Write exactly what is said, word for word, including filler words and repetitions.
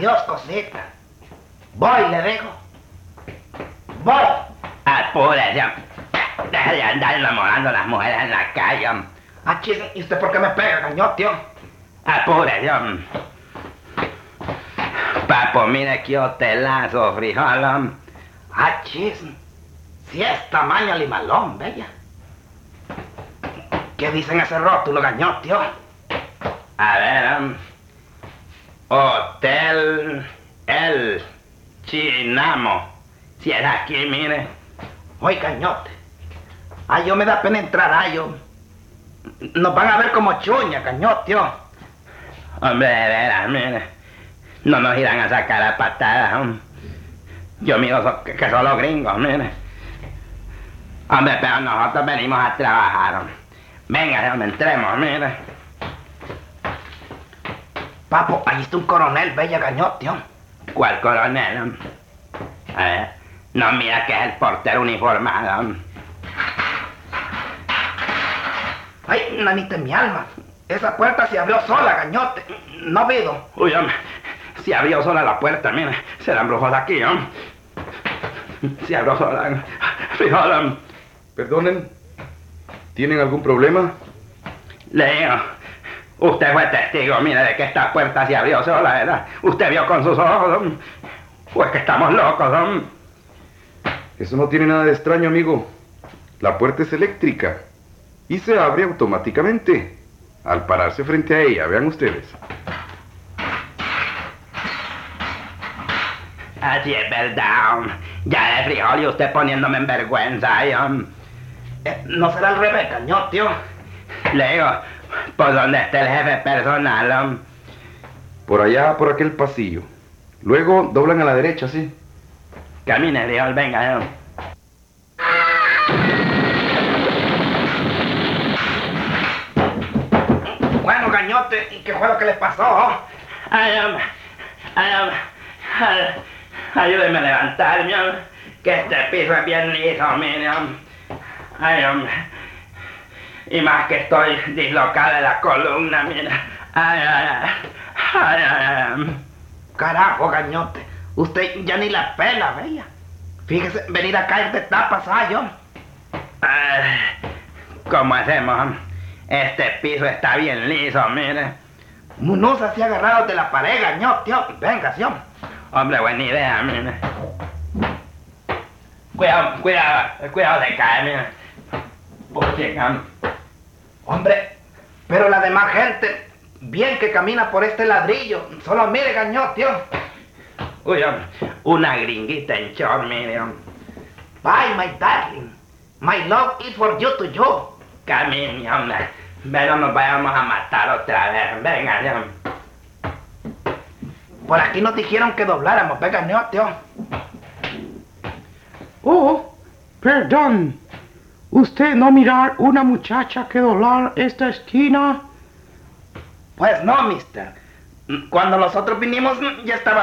Adiós, cosita. Voy, le digo. Voy. Apúrese. Deje de andar enamorando a las mujeres en la calle. Ah, chis, ¿y usted por qué me pega, cañote? Apúrese. Papo, mire qué hotelazo, frijol. Ah, chis. Si es tamaño limalón, bella. ¿Qué dicen ese rótulo, cañote? A ver, um, Hotel El Chinamo. Si es aquí, mire. Oye, cañote. Ay, yo me da pena entrar, ay, yo. Nos van a ver como chuña, cañote. Hombre, de veras, mire. No nos irán a sacar a patadas, hombre. Yo miro so, que, que son los gringos, mire. Hombre, pero nosotros venimos a trabajar, hombre. Venga, hombre, entremos, mire. Papo, ahí está un coronel, bella, cañote. ¿Cuál coronel, hombre? A ver, no mira que es el portero uniformado, hombre. Ay, nanita en mi alma. Esa puerta se abrió sola, cañote. No vido. Uy, hombre, se abrió sola la puerta, mire. Serán brujos aquí, hombre. Se abrió sola. Frijol, hombre. Perdonen, ¿tienen algún problema? Le digo, usted fue testigo, mire, de que esta puerta se abrió sola, ¿verdad? Usted vio con sus ojos, hombre. Pues que estamos locos, hombre. Eso no tiene nada de extraño, amigo. La puerta es eléctrica y se abre automáticamente al pararse frente a ella, vean ustedes. Así es verdad, hombre. Ya de frijol y usted poniéndome en vergüenza, ay, hombre. Eh, ¿No será al revés, cañote? Le digo, ¿por dónde está el jefe personal, hombre? Por allá, por aquel pasillo. Luego doblan a la derecha, ¿sí? Camine, frijol, venga, hombre. Bueno, cañote, ¿y qué fue lo que les pasó? Ay, hombre, ay, hombre, ay, ayúdeme a levantarme, hombre, que este piso es bien liso, mire, hombre. Ay, hombre, y más que estoy dislocada de la columna, mire. Ay, ay, ay, ay, ay, ay. Carajo, cañote. Usted ya ni la pela, bella. Fíjese, venir a caer de tapas, ay, hombre. Ay, ¿cómo hacemos, hombre? Este piso está bien liso, mire. Munoz así agarrados de la pared, cañote. Venga, sí, hombre. Hombre, buena idea, mire. Cuidado, cuidado, cuidado de caer, mire. Porque, hombre. Hombre, pero la demás gente, bien que camina por este ladrillo. Solo mire, cañote. Uy, hombre, una gringuita en short, mire, hombre. Bye, my darling. My love is for you to you. Camine, hombre. Pero nos vayamos a matar otra vez. Venga, hombre. Por aquí nos dijeron que dobláramos, venga, cañote. Oh, perdón. ¿Usted no mirar una muchacha que doblar esta esquina? Pues no, mister. Cuando nosotros vinimos ya estaba